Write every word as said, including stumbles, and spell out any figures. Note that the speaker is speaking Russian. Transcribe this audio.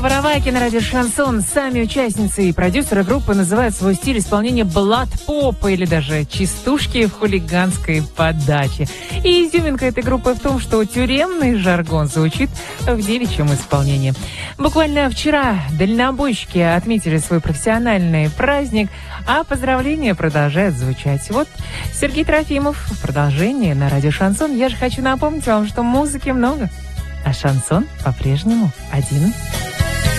Воровайки на радио «Шансон». Сами участницы и продюсеры группы называют свой стиль исполнения блат-попа или даже частушки в хулиганской подаче. И изюминка этой группы в том, что тюремный жаргон звучит в девичьем исполнении. Буквально вчера дальнобойщики отметили свой профессиональный праздник, а поздравления продолжают звучать. Вот Сергей Трофимов в продолжении на радио «Шансон». Я же хочу напомнить вам, что музыки много, а шансон по-прежнему один.